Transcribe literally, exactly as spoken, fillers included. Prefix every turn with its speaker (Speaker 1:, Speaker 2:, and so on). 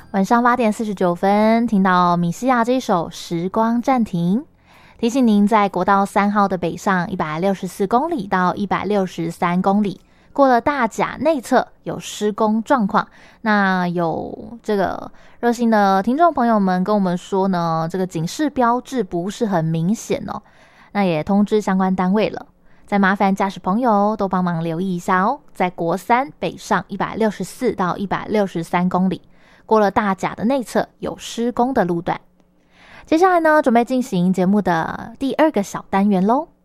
Speaker 1: 晚上八点四十九分，听到米西亚这一首《时光暂停》，提醒您在国道三号的北上一百六十四公里到一百六十三公里，过了大甲内侧有施工状况。那有这个热心的听众朋友们跟我们说呢，这个警示标志不是很明显哦，那也通知相关单位了。再麻烦驾驶朋友都帮忙留意一下哦，在国三北上一百六十四到一百六十三公里，过了大甲的内侧有施工的路段。接下来呢，准备进行节目的第二个小单元咯。